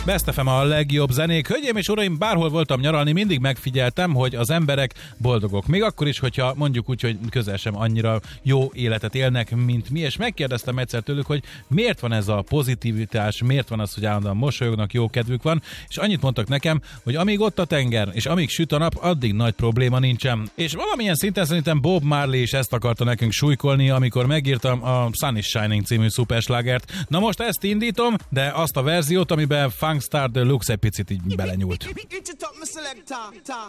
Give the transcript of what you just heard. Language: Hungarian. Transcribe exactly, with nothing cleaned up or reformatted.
Best ef em a legjobb zenék. Hölgyeim és uraim, bárhol voltam nyaralni, mindig megfigyeltem, hogy az emberek boldogok. Még akkor is, hogyha mondjuk úgy, hogy közel sem annyira jó életet élnek, mint mi. És megkérdeztem egyszer tőlük, hogy miért van ez a pozitivitás, miért van az, hogy állandóan mosolyognak, jó kedvük van. És annyit mondtak nekem, hogy amíg ott a tenger, és amíg süt a nap, addig nagy probléma nincsen. És valamilyen szinten szerintem Bob Marley is ezt akarta nekünk súlykolni, amikor megírtam a Sun is Shining című szuperslágert. Na most ezt indítom, de azt a verziót, amiben Funkstar Deluxe egy picit így belenyúlt.